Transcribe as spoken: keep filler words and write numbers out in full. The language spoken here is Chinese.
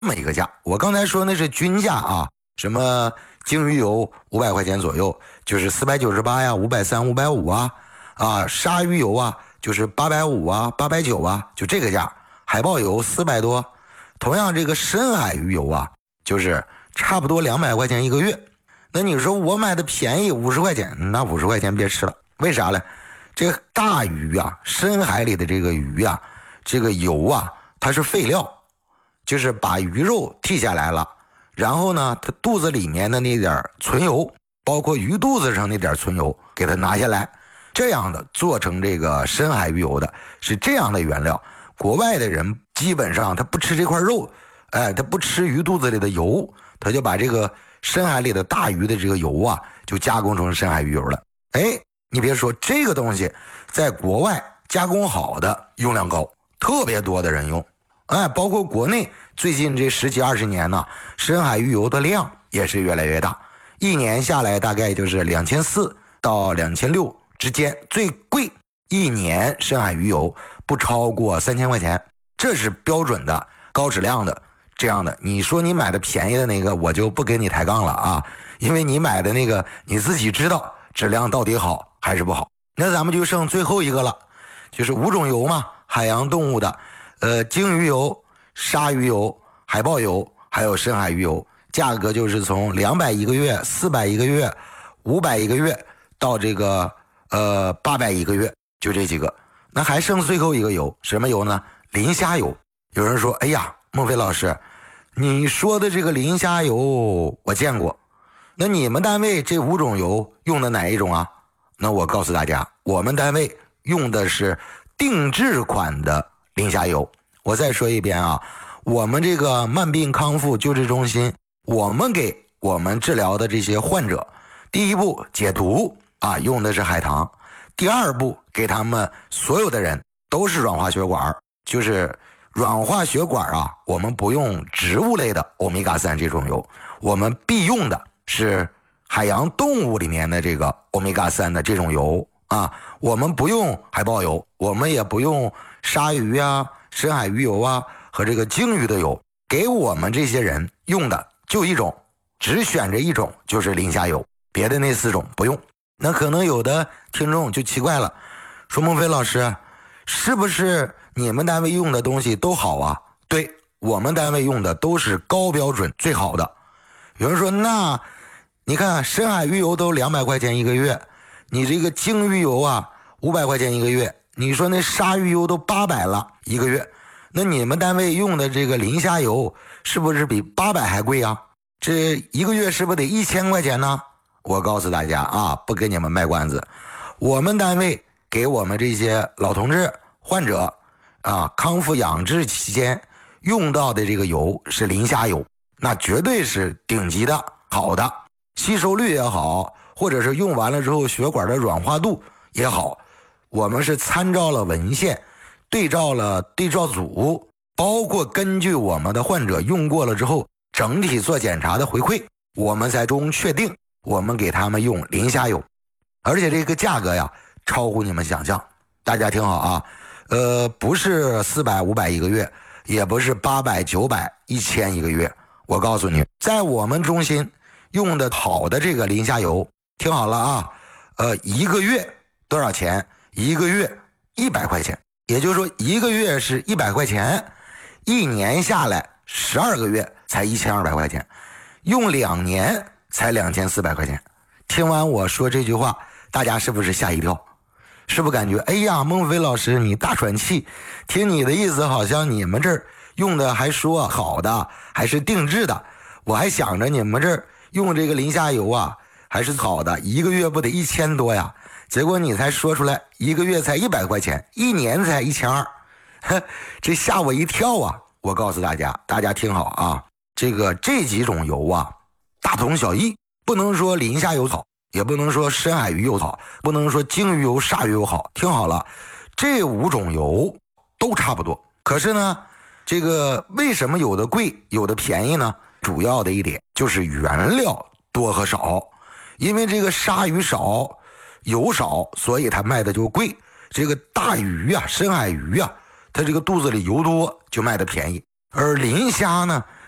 这么一个价。我刚才说那是均价啊，什么鲸鱼油五百块钱左右，就是四百九十八呀，五百三、五百五啊，啊，鲨鱼油啊，就是八百五啊，八百九啊，就这个价。海豹油四百多，同样这个深海鱼油啊，就是差不多两百块钱一个月。那你说我买的便宜五十块钱，那五十块钱别吃了，为啥呢？这个大鱼啊，深海里的这个鱼啊，这个油啊，它是废料，就是把鱼肉剔下来了，然后呢，它肚子里面的那点存油，包括鱼肚子上那点存油，给它拿下来，这样的做成这个深海鱼油的，是这样的原料。国外的人基本上他不吃这块肉，哎，他不吃鱼肚子里的油，他就把这个深海里的大鱼的这个油啊，就加工成深海鱼油了。哎，你别说这个东西，在国外加工好的用量高，特别多的人用。哎，包括国内最近这十几二十年呢，深海鱼油的量也是越来越大，一年下来大概就是两千四到两千六之间，最贵一年深海鱼油不超过三千块钱，这是标准的高质量的这样的。你说你买的便宜的那个，我就不跟你抬杠了啊，因为你买的那个你自己知道质量到底好还是不好。那咱们就剩最后一个了，就是五种油嘛，海洋动物的，呃，鲸鱼油、鲨鱼油、海豹油，还有深海鱼油，价格就是从两百一个月、四百一个月、五百一个月到这个呃八百一个月，就这几个。那还剩最后一个油，什么油呢？磷虾油。有人说，哎呀，孟非老师，你说的这个磷虾油我见过，那你们单位这五种油用的哪一种啊？那我告诉大家，我们单位用的是定制款的磷虾油。我再说一遍啊，我们这个慢病康复救治中心，我们给我们治疗的这些患者，第一步解毒啊，用的是海棠。第二步给他们所有的人都是软化血管，就是软化血管啊，我们不用植物类的欧米伽三这种油，我们必用的是海洋动物里面的这个欧米伽三的这种油啊，我们不用海豹油，我们也不用鲨鱼啊、深海鱼油啊和这个鲸鱼的油，给我们这些人用的就一种，只选这一种，就是磷虾油，别的那四种不用。那可能有的听众就奇怪了，说孟非老师，是不是你们单位用的东西都好啊？对，我们单位用的都是高标准最好的。有人说，那你看深海鱼油都两百块钱一个月，你这个鲸鱼油啊五百块钱一个月，你说那鲨鱼油都八百了一个月，那你们单位用的这个磷虾油是不是比八百还贵啊？这一个月是不是得一千块钱呢？我告诉大家啊，不给你们卖关子，我们单位给我们这些老同志患者啊康复养治期间用到的这个油是磷虾油，那绝对是顶级的好的，吸收率也好，或者是用完了之后血管的软化度也好，我们是参照了文献，对照了对照组，包括根据我们的患者用过了之后整体做检查的回馈，我们才终确定我们给他们用磷虾油，而且这个价格呀超乎你们想象。大家听好啊，呃，不是四百五百一个月，也不是八百九百一千一个月。我告诉你，在我们中心用的好的这个磷虾油，听好了啊，呃，一个月多少钱？一个月一百块钱，也就是说一个月是一百块钱，一年下来十二个月才一千二百块钱，用两年才两千四百块钱。听完我说这句话，大家是不是吓一跳？是不是感觉哎呀，孟非老师你大喘气？听你的意思好像你们这儿用的还说好的，还是定制的，我还想着你们这儿用这个磷虾油啊还是好的，一个月不得一千多呀？结果你才说出来一个月才一百块钱，一年才一千二，这吓我一跳啊！我告诉大家，大家听好啊，这个这几种油啊大同小异，不能说磷虾油好，也不能说深海鱼油好，不能说鲸鱼油、鲨鱼油好。听好了，这五种油都差不多。可是呢，这个为什么有的贵，有的便宜呢？主要的一点就是原料多和少。因为这个鲨鱼少，油少，所以它卖的就贵。这个大鱼啊，深海鱼啊，它这个肚子里油多，就卖的便宜。而磷虾呢，